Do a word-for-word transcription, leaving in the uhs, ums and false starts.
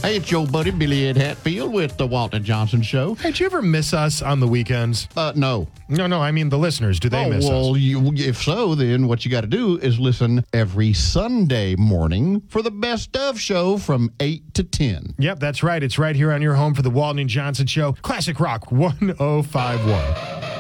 Hey, it's your buddy Billy Ed Hatfield with the Walton Johnson Show. Hey, do you ever miss us on the weekends? Uh, no. No, no, I mean the listeners. Do they oh, miss well, us? You, if so, then what you got to do is listen every Sunday morning for the Best Of show from eight to ten. Yep, that's right. It's right here on your home for the Walton and Johnson Show. Classic Rock one oh five point one.